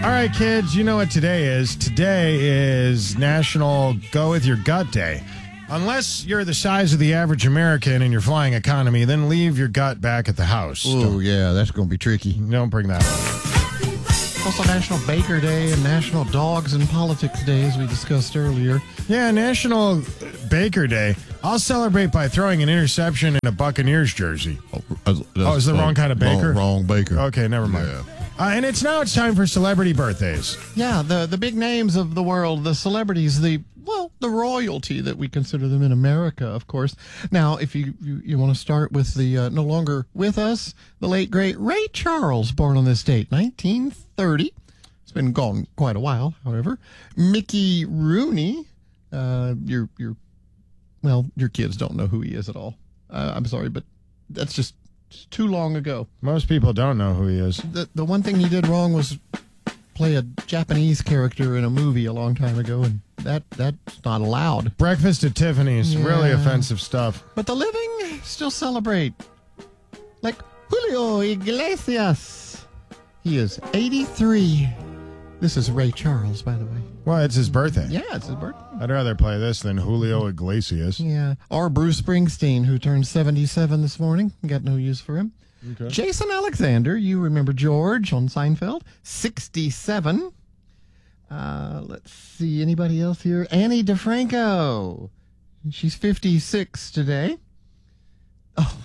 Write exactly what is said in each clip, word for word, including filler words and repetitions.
All right, kids, you know what today is. Today is National Go With Your Gut Day. Unless you're the size of the average American and you're flying economy, then leave your gut back at the house. Oh, yeah, that's going to be tricky. Don't bring that up. Also National Baker Day and National Dogs and Politics Day, as we discussed earlier. Yeah, National Baker Day. I'll celebrate by throwing an interception in a Buccaneers jersey. Oh, that's, Oh, is the wrong kind of Baker? Wrong, wrong Baker. Okay, never mind. Yeah. Uh, and it's now it's time for celebrity birthdays. Yeah, the, the big names of the world, the celebrities, the, well, the royalty that we consider them in America, of course. Now, if you, you, you want to start with the uh, no longer with us, the late, great Ray Charles, born on this date, nineteen thirty. It's been gone quite a while, however. Mickey Rooney, uh, your, your, well, your kids don't know who he is at all. Uh, I'm sorry, but that's just too long ago. Most people don't know who he is. The the one thing he did wrong was play a Japanese character in a movie a long time ago, and that that's not allowed. Breakfast at Tiffany's, Yeah. really offensive stuff. But the living still celebrate. Like Julio Iglesias. He is eighty-three. This is Ray Charles, by the way. Well, it's his birthday. Yeah, it's his birthday. I'd rather play this than Julio Iglesias. Yeah. Or Bruce Springsteen, who turned seventy-seven this morning. Got no use for him. Okay. Jason Alexander, you remember George on Seinfeld, sixty-seven. Uh, let's see, anybody else here? Annie DeFranco. She's fifty-six today. Oh,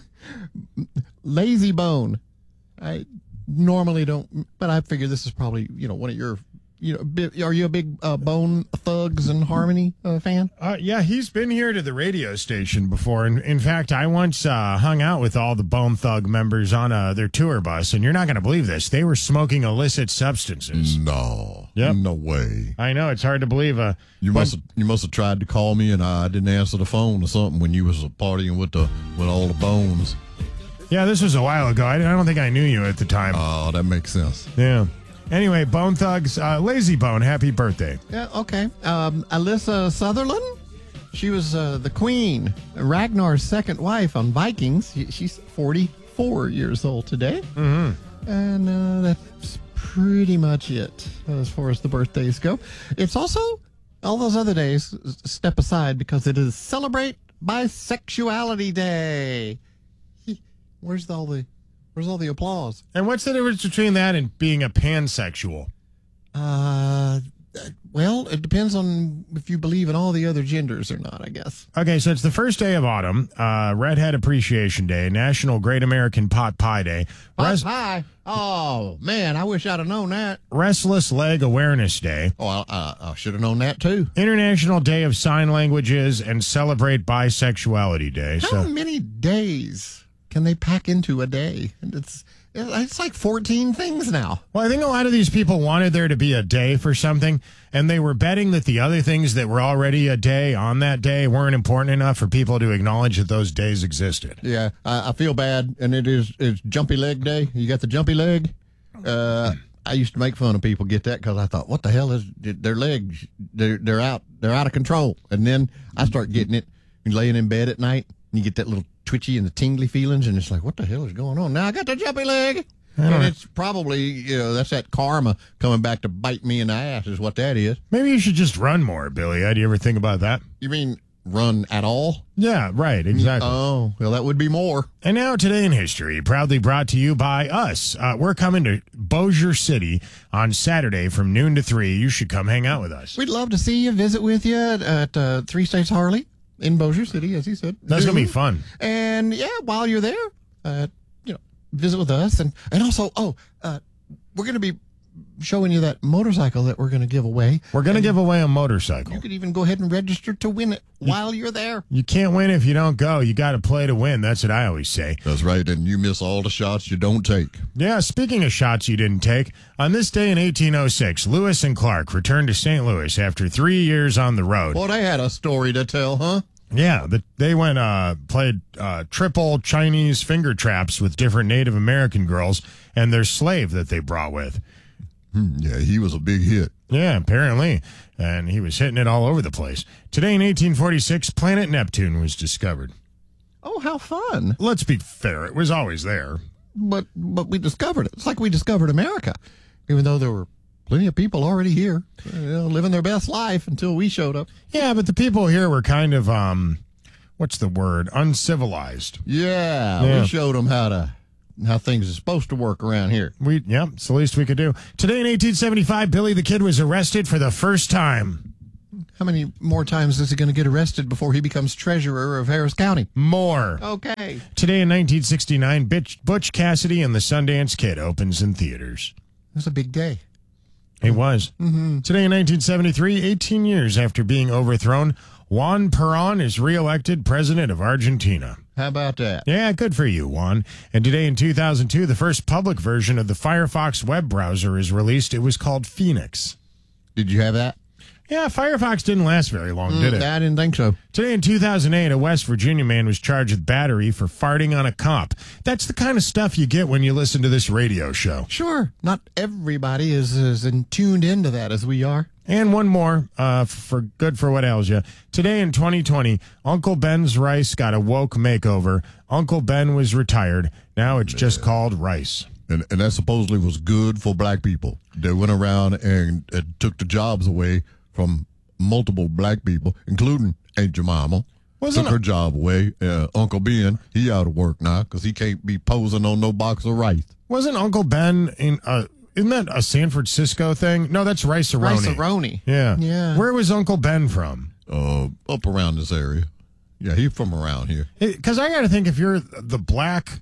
Lazy Bone. I normally don't, but I figure this is probably, you know, one of your, you know, bi- are you a big uh, Bone Thugs and Harmony uh, fan? Uh, yeah, he's been here to the radio station before. And in fact, I once uh, hung out with all the Bone Thug members on uh, their tour bus, and you're not going to believe this. They were smoking illicit substances. No. Yep. No way. I know, it's hard to believe. Uh, You but- must have you must have tried to call me and I didn't answer the phone or something when you was partying with the with all the bones. Yeah, this was a while ago. I, I don't think I knew you at the time. Oh, that makes sense. Yeah. Anyway, Bone Thugs, uh, Lazy Bone, happy birthday. Yeah, okay. Um, Alyssa Sutherland, she was uh, the queen, Ragnar's second wife on Vikings. She, she's forty-four years old today. Mm-hmm. And uh, that's pretty much it as far as the birthdays go. It's also, all those other days, step aside because it is Celebrate Bisexuality Day. Where's all the, where's all the applause? And what's the difference between that and being a pansexual? Uh, well, it depends on if you believe in all the other genders or not, I guess. Okay, so it's the first day of autumn, uh, Redhead Appreciation Day, National Great American Pot Pie Day, Res- Hi. Oh, man, I wish I'd have known that. Restless Leg Awareness Day, Oh, I, I, I should have known that, too. International Day of Sign Languages, and Celebrate Bisexuality Day. How So many days can they pack into a day? It's it's like fourteen things now. Well, I think a lot of these people wanted there to be a day for something, and they were betting that the other things that were already a day on that day weren't important enough for people to acknowledge that those days existed. Yeah, I, I feel bad, and it is it's Jumpy Leg Day. You got the jumpy leg? Uh, I used to make fun of people get that because I thought, what the hell is their legs? They're they're out they're out of control. And then I start getting it. You're laying in bed at night, and you get that little twitchy and the tingly feelings, and it's like, what the hell is going on? Now I got the jumpy leg. And it's probably, you know, that's that karma coming back to bite me in the ass is what that is. Maybe you should just run more, Billy. Do you ever think about that? You mean run at all? Yeah, right, exactly. Oh, well, that would be more. And now today in history, proudly brought to you by us. Uh, we're coming to Bossier City on Saturday from noon to three. You should come hang out with us. We'd love to see you, visit with you at, at uh, Three States Harley in Bossier City, as he said. That's going to be fun. And yeah, while you're there, uh, you know, visit with us. And, and also, oh, uh, we're going to be showing you that motorcycle that we're going to give away. We're going to give away a motorcycle. You could even go ahead and register to win it while you're there. You can't win if you don't go. You got to play to win. That's what I always say. That's right, and you miss all the shots you don't take. Yeah, speaking of shots you didn't take, on this day in eighteen oh six, Lewis and Clark returned to Saint Louis after three years on the road. Well, they had a story to tell, huh? Yeah, the, they went, uh, played uh, triple Chinese finger traps with different Native American girls and their slave that they brought with. Hmm, yeah, he was a big hit. Yeah, apparently. And he was hitting it all over the place. Today in eighteen forty-six, planet Neptune was discovered. Oh, how fun. Let's be fair, it was always there. But but we discovered it. It's like we discovered America, even though there were plenty of people already here, you know, living their best life until we showed up. Yeah, but the people here were kind of, um, what's the word? Uncivilized. Yeah, Yeah. we showed them how to how things are supposed to work around here. We, yeah, it's the least we could do. Today in eighteen seventy-five, Billy the Kid was arrested for the first time. How many more times is he going to get arrested before he becomes treasurer of Harris County? More. Okay. Today in nineteen sixty-nine, Butch, Butch Cassidy and the Sundance Kid opens in theaters. It was a big day. It was. Mm-hmm. Today in nineteen seventy-three, eighteen years after being overthrown, Juan Perón is reelected president of Argentina. How about that? Yeah, good for you, Juan. And today in two thousand two, the first public version of the Firefox web browser is released. It was called Phoenix. Did you have that? Yeah, Firefox didn't last very long, did it? Mm, I didn't think so. Today in two thousand eight, a West Virginia man was charged with battery for farting on a cop. That's the kind of stuff you get when you listen to this radio show. Sure. Not everybody is as in tuned into that as we are. And one more, uh, for good for what ails you. Today in twenty twenty, Uncle Ben's Rice got a woke makeover. Uncle Ben was retired. Now it's just called Rice. And, and that supposedly was good for black people. They went around and, and took the jobs away from multiple black people, including Aunt Jemima. Wasn't took her it- job away. Uh, Uncle Ben, he out of work now because he can't be posing on no box of rice. Wasn't Uncle Ben in, uh, isn't that a San Francisco thing? No, that's Rice-A-Roni. Rice-A-Roni. Yeah. Yeah. Where was Uncle Ben from? Uh, up around this area. Yeah, he from around here. Because I got to think, if you're the black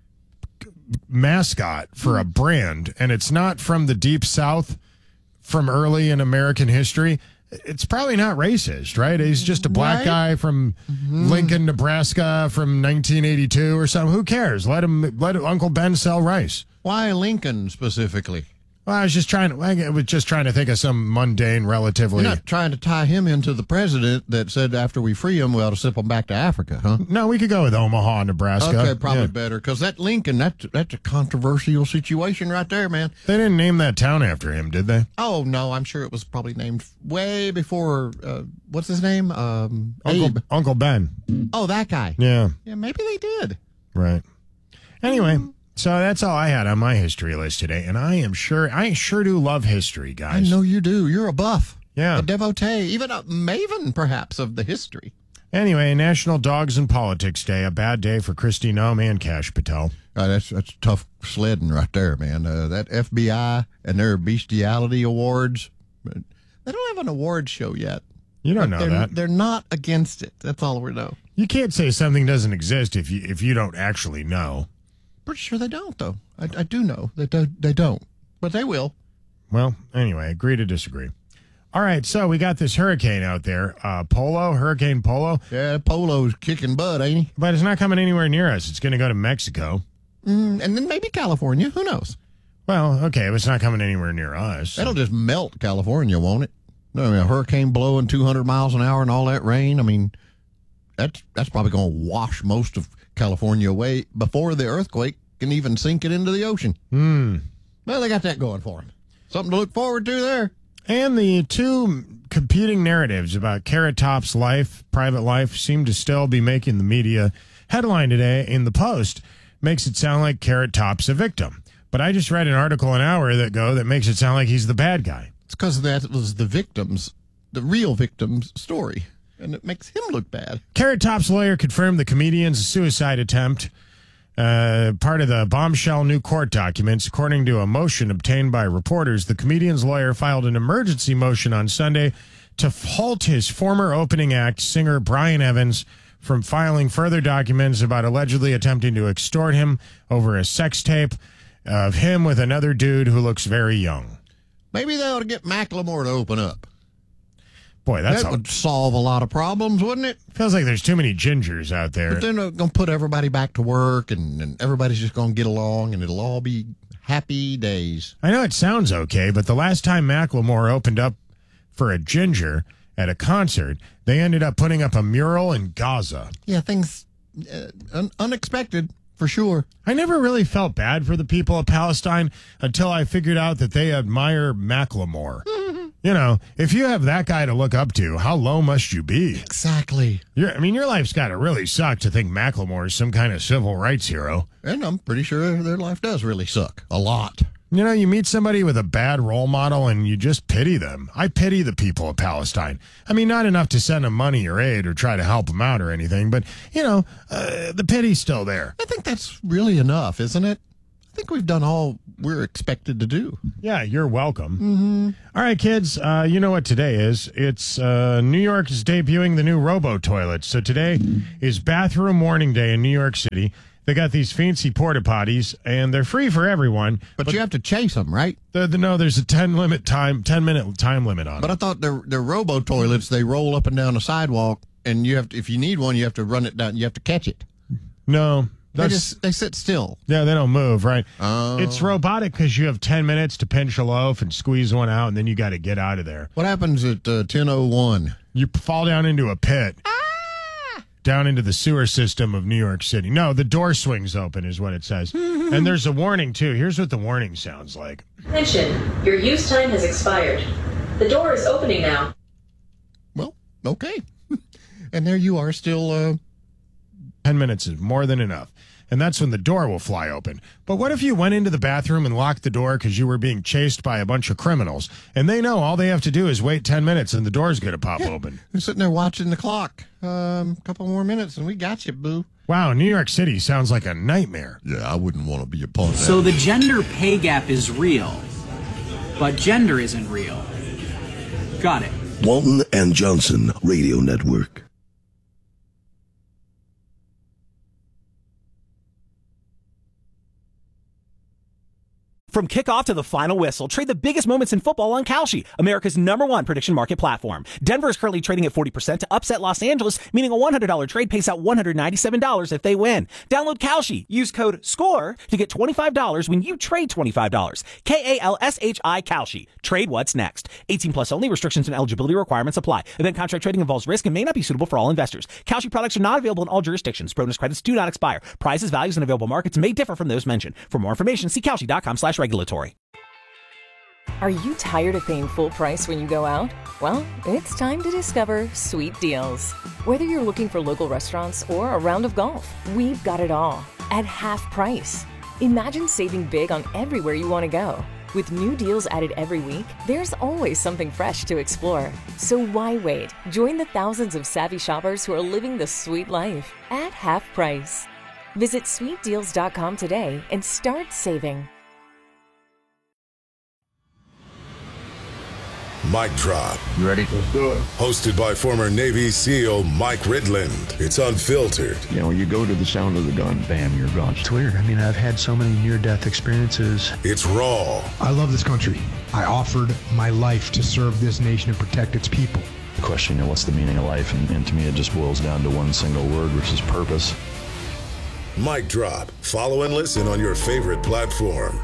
mascot for a brand and it's not from the deep south from early in American history, it's probably not racist, right? He's just a black Right. guy from Lincoln, Nebraska from nineteen eighty-two or something. Who cares? Let him, let Uncle Ben sell rice. Why Lincoln specifically? Well, I was just trying to, I was just trying to think of some mundane, relatively. You're not trying to tie him into the president that said after we free him, we ought to ship him back to Africa, huh? No, we could go with Omaha, Nebraska. Okay, probably Yeah. better, because that Lincoln, that's, that's a controversial situation right there, man. They didn't name that town after him, did they? Oh, no, I'm sure it was probably named way before, uh, what's his name? Um, Uncle, Abe. Uncle Ben. Oh, that guy. Yeah. Yeah, maybe they did. Right. Anyway, so that's all I had on my history list today, and I am sure I sure do love history, I guys. know you do. You're a buff. Yeah. A devotee, even a maven, perhaps, of the history. Anyway, National Dogs and Politics Day, a bad day for Kristi Noem and Cash Patel. Uh, that's that's tough sledding right there, man. Uh, that F B I and their bestiality awards. They don't have an award show yet. You don't But know they're, that. They're not against it. That's all we know. You can't say something doesn't exist if you if you don't actually know. Pretty sure they don't, though. I, I do know that they, they don't, but they will. Well, anyway, agree to disagree. All right, so we got this hurricane out there, uh, Polo, Hurricane Polo, Yeah, Polo's kicking butt, ain't he? but it's not coming anywhere near us. It's going to go to Mexico. Mm, and then maybe California. Who knows? Well, okay, but it's not coming anywhere near us. That'll just melt California, won't it? I mean, a hurricane blowing two hundred miles an hour and all that rain. I mean, that's that's probably going to wash most of California away before the earthquake can even sink it into the ocean. Hmm. Well, they got that going for them. Something to look forward to there. And the two competing narratives about Carrot Top's life, private life, seem to still be making the media headline today in the Post. Makes it sound like Carrot Top's a victim. But I just read an article an hour ago that makes it sound like he's the bad guy. It's because that was the victim's, the real victim's story. And it makes him look bad. Carrot Top's lawyer confirmed the comedian's suicide attempt, uh, part of the bombshell new court documents. According to a motion obtained by reporters, the comedian's lawyer filed an emergency motion on Sunday to halt his former opening act, singer Brian Evans, from filing further documents about allegedly attempting to extort him over a sex tape of him with another dude who looks very young. Maybe they ought to get Macklemore to open up. Boy, that's that a, would solve a lot of problems, wouldn't it? feels like there's too many gingers out there. But then they're going to put everybody back to work, and, and everybody's just going to get along, and it'll all be happy days. I know it sounds okay, but the last time Macklemore opened up for a ginger at a concert, they ended up putting up a mural in Gaza. Yeah, things uh, un- unexpected for sure. I never really felt bad for the people of Palestine until I figured out that they admire Macklemore. You know, if you have that guy to look up to, how low must you be? Exactly. You're, I mean, your life's got to really suck to think Macklemore is some kind of civil rights hero. And I'm pretty sure their life does really suck. A lot. You know, you meet somebody with a bad role model and you just pity them. I pity the people of Palestine. I mean, not enough to send them money or aid or try to help them out or anything, but, you know, uh, the pity's still there. I think that's really enough, isn't it? I think we've done all we're expected to do. Yeah, you're welcome. Mm-hmm. All right, kids, uh, you know what today is. It's uh, New York is debuting the new robo-toilets. So today is bathroom warning day in New York City. They got these fancy porta potties, and they're free for everyone. But, but you have to chase them, right? The, the, no, there's a ten limit time, ten minute time limit on But them. I thought they're, they're robo toilets. They roll up and down the sidewalk, and you have to, if you need one, you have to run it down. You have to catch it. No. They just they sit still. Yeah, they don't move, right? Oh. It's robotic because you have ten minutes to pinch a loaf and squeeze one out, and then you got to get out of there. What happens at uh, ten oh one? You fall down into a pit. Ah! Down into the sewer system of New York City. No, the door swings open is what it says. And there's a warning, too. Here's what the warning sounds like. Attention, your use time has expired. The door is opening now. Well, okay. And there you are still... Uh... Ten minutes is more than enough. And that's when the door will fly open. But what if you went into the bathroom and locked the door because you were being chased by a bunch of criminals? And they know all they have to do is wait ten minutes and the door's going to pop yeah. open. You're sitting there watching the clock. A um, couple more minutes and we got you, boo. Wow, New York City sounds like a nightmare. Yeah, I wouldn't want to be a part of that. So the gender pay gap is real, but gender isn't real. Got it. Walton and Johnson Radio Network. From kickoff to the final whistle, trade the biggest moments in football on Kalshi, America's number one prediction market platform. Denver is currently trading at forty percent to upset Los Angeles, meaning a one hundred dollars trade pays out one hundred ninety-seven dollars if they win. Download Kalshi. Use code SCORE to get twenty-five dollars when you trade twenty-five dollars. K A L S H I Kalshi. Trade what's next. eighteen plus only. Restrictions and eligibility requirements apply. Event contract trading involves risk and may not be suitable for all investors. Kalshi products are not available in all jurisdictions. Bonus credits do not expire. Prices, values, and available markets may differ from those mentioned. For more information, see Kalshi.com slash regulatory. Are you tired of paying full price when you go out? Well, it's time to discover Sweet Deals. Whether you're looking for local restaurants or a round of golf, we've got it all at half price. Imagine saving big on everywhere you want to go. With new deals added every week, there's always something fresh to explore. So why wait? Join the thousands of savvy shoppers who are living the sweet life at half price. Visit sweet deals dot com today and start saving. Mic Drop. You ready? Let's do it. Hosted by former Navy SEAL Mike Ridland. It's unfiltered. You know, you go to the sound of the gun, bam, you're gone. It's weird. I mean, I've had so many near-death experiences. It's raw. I love this country. I offered my life to serve this nation and protect its people. The question, you know, what's the meaning of life? And, and to me, it just boils down to one single word, which is purpose. Mic Drop. Follow and listen on your favorite platform.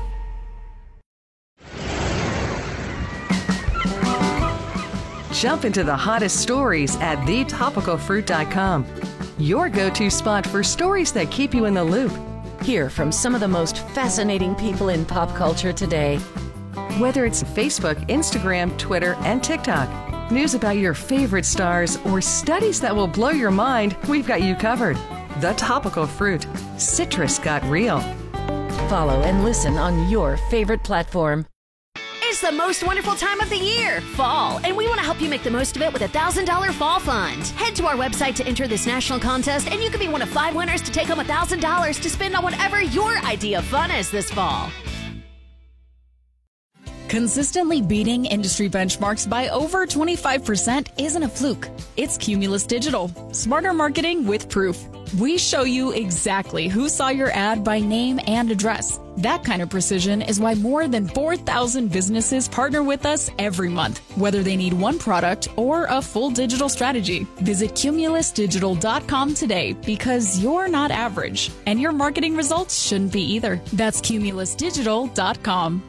Jump into the hottest stories at the topical fruit dot com. Your go-to spot for stories that keep you in the loop. Hear from some of the most fascinating people in pop culture today. Whether it's Facebook, Instagram, Twitter, and TikTok, news about your favorite stars, or studies that will blow your mind, we've got you covered. The Topical Fruit. Citrus got real. Follow and listen on your favorite platform. It's the most wonderful time of the year, fall, and we want to help you make the most of it with a one thousand dollars Fall Fund. Head to our website to enter this national contest, and you could be one of five winners to take home one thousand dollars to spend on whatever your idea of fun is this fall. Consistently beating industry benchmarks by over twenty-five percent isn't a fluke. It's Cumulus Digital. Smarter marketing with proof. We show you exactly who saw your ad by name and address. That kind of precision is why more than four thousand businesses partner with us every month, whether they need one product or a full digital strategy. Visit cumulus digital dot com today because you're not average, and your marketing results shouldn't be either. That's cumulus digital dot com.